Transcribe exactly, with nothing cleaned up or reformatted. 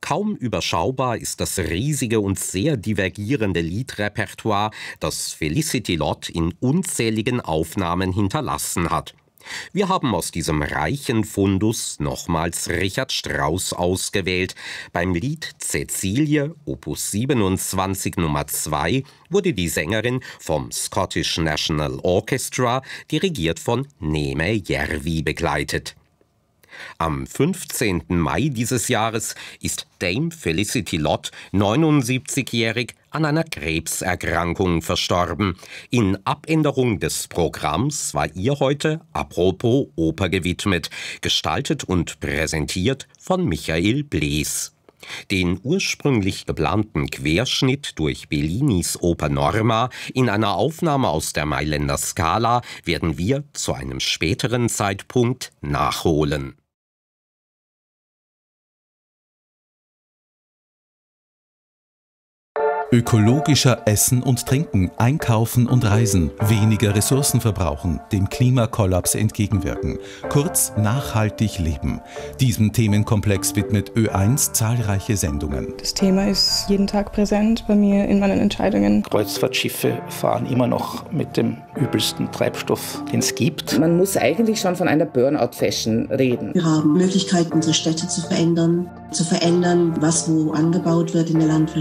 Kaum überschaubar ist das riesige und sehr divergierende Liedrepertoire, das Felicity Lott in unzähligen Aufnahmen hinterlassen hat. Wir haben aus diesem reichen Fundus nochmals Richard Strauss ausgewählt. Beim Lied Cäcilie, Opus siebenundzwanzig Nummer zwei, wurde die Sängerin vom Scottish National Orchestra, dirigiert von Neeme Järvi, begleitet. Am fünfzehnten Mai dieses Jahres ist Dame Felicity Lott, neunundsiebzigjährig, an einer Krebserkrankung verstorben. In Abänderung des Programms war ihr heute Apropos Oper gewidmet, gestaltet und präsentiert von Michael Blees. Den ursprünglich geplanten Querschnitt durch Bellinis Oper Norma in einer Aufnahme aus der Mailänder Scala werden wir zu einem späteren Zeitpunkt nachholen. Ökologischer essen und trinken, einkaufen und reisen, weniger Ressourcen verbrauchen, dem Klimakollaps entgegenwirken, kurz nachhaltig leben. Diesem Themenkomplex widmet Ö eins zahlreiche Sendungen. Das Thema ist jeden Tag präsent bei mir in meinen Entscheidungen. Kreuzfahrtschiffe fahren immer noch mit dem übelsten Treibstoff, den es gibt. Man muss eigentlich schon von einer Burnout-Fashion reden. Wir haben Möglichkeiten, unsere Städte zu verändern, zu verändern, was wo angebaut wird in der Landwirtschaft.